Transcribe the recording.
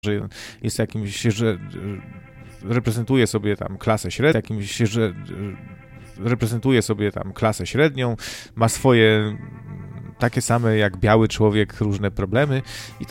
że jest jakimś, że reprezentuje sobie tam klasę średnią, ma swoje takie same jak biały człowiek różne problemy i